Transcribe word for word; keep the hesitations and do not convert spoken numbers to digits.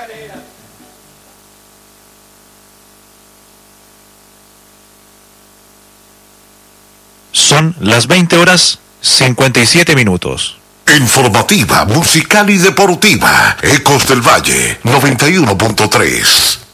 Son las veinte horas cincuenta y siete minutos. Informativa, musical y deportiva. Ecos del Valle, noventa y uno punto tres.